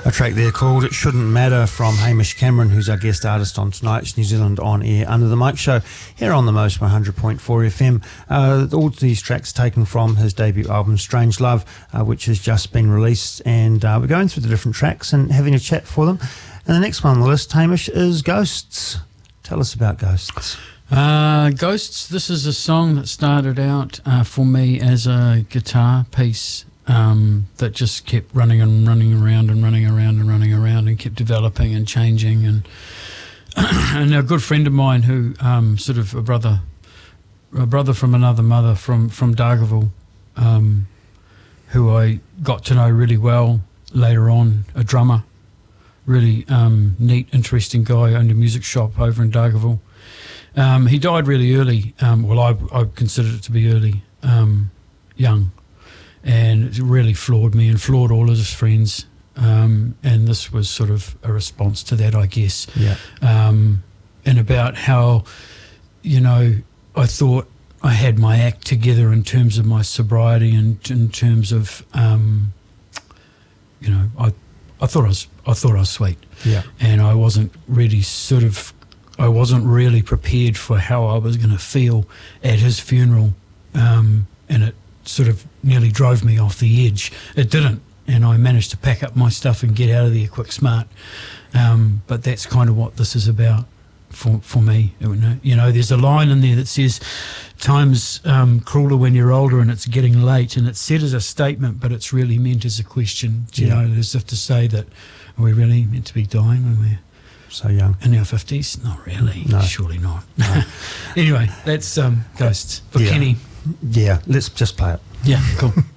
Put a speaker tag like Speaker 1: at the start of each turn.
Speaker 1: A track there called It Shouldn't Matter from Hamish Cameron, who's our guest artist on tonight's New Zealand On Air Under the Mic show here on the Most 100.4 FM. All these tracks taken from his debut album Strange Love, which has just been released, and we're going through the different tracks and having a chat for them. And the next one on the list, Hamish, is Ghosts. Tell us about Ghosts.
Speaker 2: Ghosts, this is a song that started out for me as a guitar piece that just kept running around and kept developing and changing, and and a good friend of mine who sort of a brother from another mother from Dargaville, who I got to know really well later on, a drummer, really neat, interesting guy, owned a music shop over in Dargaville. He died really early. I considered it to be early, young. And it really floored me and floored all of his friends. And this was sort of a response to that, I guess.
Speaker 1: Yeah.
Speaker 2: And about how, I thought I had my act together in terms of my sobriety and in terms of, I thought I was sweet. Yeah. And I wasn't really prepared for how I was going to feel at his funeral. And it sort of nearly drove me off the edge. It didn't, and I managed to pack up my stuff and get out of there quick smart. But that's kind of what this is about for me. There's a line in there that says, "Time's crueler when you're older and it's getting late," and it's said as a statement, but it's really meant as a question. As if to say that, are we really meant to be dying when we're
Speaker 1: so young?
Speaker 2: In our 50s? Not really.
Speaker 1: No.
Speaker 2: Surely not. No. Anyway, that's Ghosts for Kenny.
Speaker 1: Yeah, let's just play it.
Speaker 2: Yeah, cool.